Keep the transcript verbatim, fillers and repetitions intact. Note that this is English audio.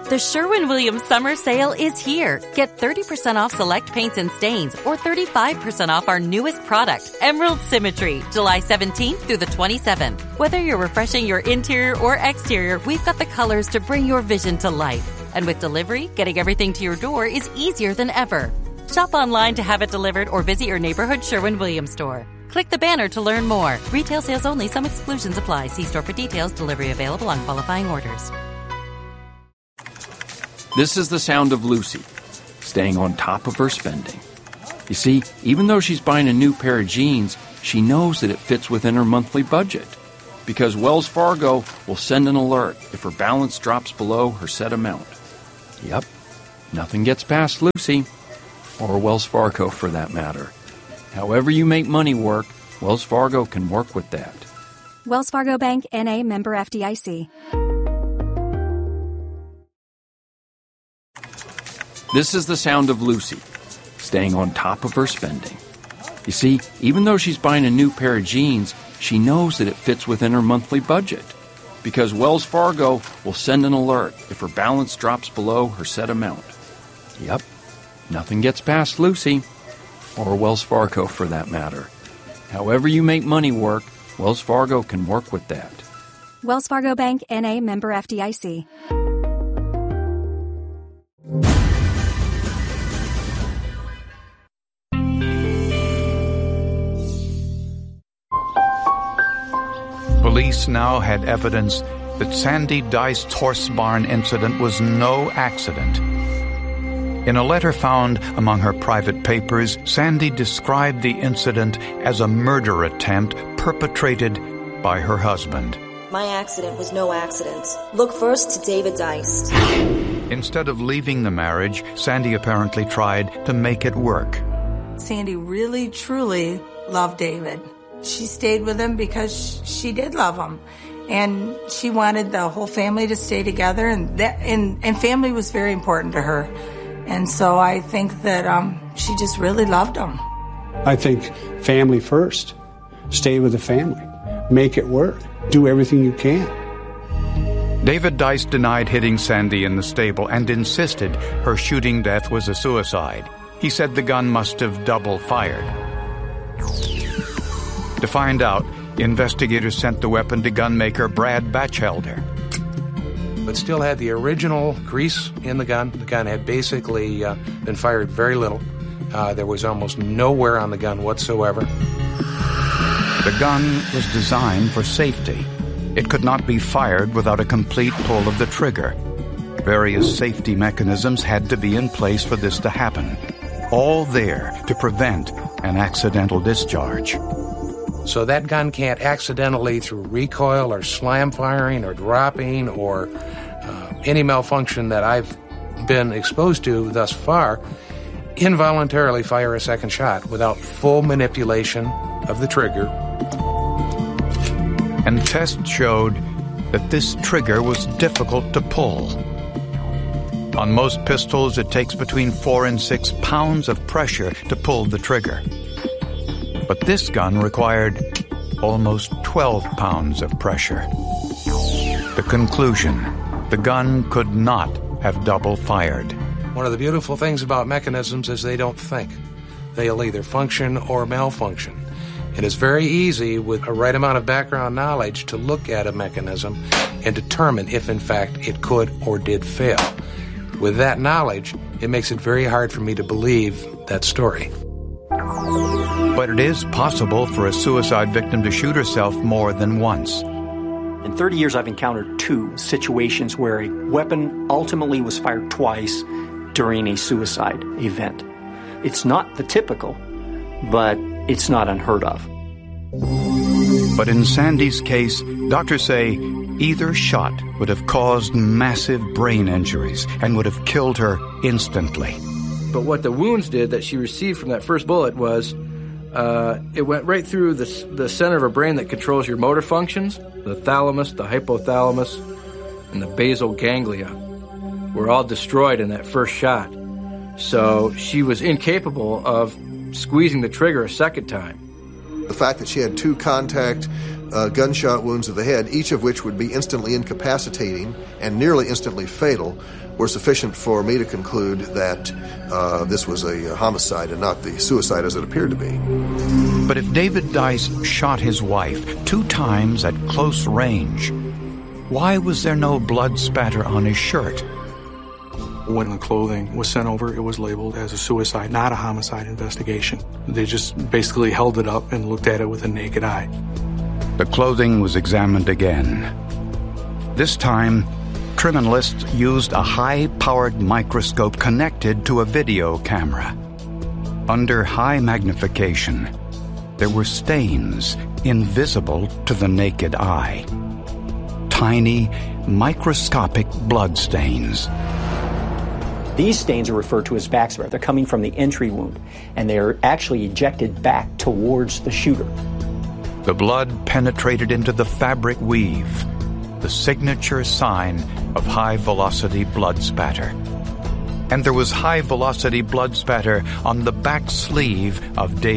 The Sherwin-Williams Summer Sale is here. Get thirty percent off select paints and stains or thirty-five percent off our newest product, Emerald Symmetry, July seventeenth through the twenty-seventh. Whether you're refreshing your interior or exterior, we've got the colors to bring your vision to life. And with delivery, getting everything to your door is easier than ever. Shop online to have it delivered or visit your neighborhood Sherwin-Williams store. Click the banner to learn more. Retail sales only. Some exclusions apply. See store for details. Delivery available on qualifying orders. This is the sound of Lucy, staying on top of her spending. You see, even though she's buying a new pair of jeans, she knows that it fits within her monthly budget. Because Wells Fargo will send an alert if her balance drops below her set amount. Yep, nothing gets past Lucy, or Wells Fargo for that matter. However you make money work, Wells Fargo can work with that. Wells Fargo Bank, N A, member F D I C. This is the sound of Lucy, staying on top of her spending. You see, even though she's buying a new pair of jeans, she knows that it fits within her monthly budget. Because Wells Fargo will send an alert if her balance drops below her set amount. Yep, nothing gets past Lucy, or Wells Fargo for that matter. However you make money work, Wells Fargo can work with that. Wells Fargo Bank, N A, member F D I C. Police now had evidence that Sandy Deist's horse barn incident was no accident. In a letter found among her private papers, Sandy described the incident as a murder attempt perpetrated by her husband. My accident was no accident. Look first to David Deist. Instead of leaving the marriage, Sandy apparently tried to make it work. Sandy really, truly loved David. She stayed with him because she did love him. And she wanted the whole family to stay together, and that and, and family was very important to her. And so I think that um, she just really loved him. I think family first. Stay with the family. Make it work. Do everything you can. David Deist denied hitting Sandy in the stable and insisted her shooting death was a suicide. He said the gun must have double fired. To find out, investigators sent the weapon to gunmaker Brad Batchelder. It still had the original grease in the gun. The gun had basically uh, been fired very little. Uh, there was almost no wear on the gun whatsoever. The gun was designed for safety. It could not be fired without a complete pull of the trigger. Various safety mechanisms had to be in place for this to happen, all there to prevent an accidental discharge. So that gun can't accidentally, through recoil or slam firing or dropping or uh, any malfunction that I've been exposed to thus far, involuntarily fire a second shot without full manipulation of the trigger. And tests showed that this trigger was difficult to pull. On most pistols, it takes between four and six pounds of pressure to pull the trigger. But this gun required almost twelve pounds of pressure. The conclusion, the gun could not have double fired. One of the beautiful things about mechanisms is they don't think. They'll either function or malfunction. It is very easy with a right amount of background knowledge to look at a mechanism and determine if in fact it could or did fail. With that knowledge, it makes it very hard for me to believe that story. But it is possible for a suicide victim to shoot herself more than once. In thirty years, I've encountered two situations where a weapon ultimately was fired twice during a suicide event. It's not the typical, but it's not unheard of. But in Sandy's case, doctors say either shot would have caused massive brain injuries and would have killed her instantly. But what the wounds did that she received from that first bullet was uh, it went right through the, the center of her brain that controls your motor functions. The thalamus, the hypothalamus, and the basal ganglia were all destroyed in that first shot. So she was incapable of squeezing the trigger a second time. The fact that she had two contact uh, gunshot wounds of the head, each of which would be instantly incapacitating and nearly instantly fatal, were sufficient for me to conclude that uh, this was a homicide and not the suicide as it appeared to be. But if David Dice shot his wife two times at close range, why was there no blood spatter on his shirt? When the clothing was sent over, it was labeled as a suicide, not a homicide investigation. They just basically held it up and looked at it with a naked eye. The clothing was examined again. This time, criminalists used a high-powered microscope connected to a video camera. Under high magnification, there were stains invisible to the naked eye. Tiny, microscopic blood stains. These stains are referred to as backsprat. They're coming from the entry wound, and they're actually ejected back towards the shooter. The blood penetrated into the fabric weave, the signature sign of high-velocity blood spatter. And there was high-velocity blood spatter on the back sleeve of David.